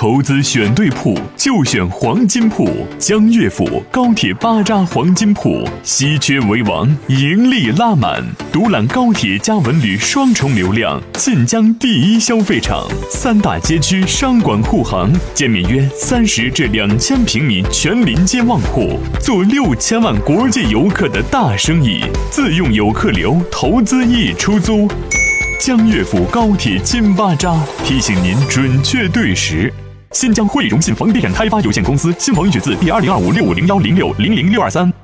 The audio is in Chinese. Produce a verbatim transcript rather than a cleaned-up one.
投资选对铺，就选黄金铺。江悦府高铁巴扎黄金铺，稀缺为王，盈利拉满。独揽高铁加文旅双重流量，晋江第一消费场，三大街区商管护航，建面约三十至两千平米全临街旺铺，做六千万国际游客的大生意，自用游客流，投资易出租。江悦府高铁金巴扎提醒您准确对时。新疆汇荣信房地产开发有限公司新房预取自第二零二五六五零幺零六零零六二三。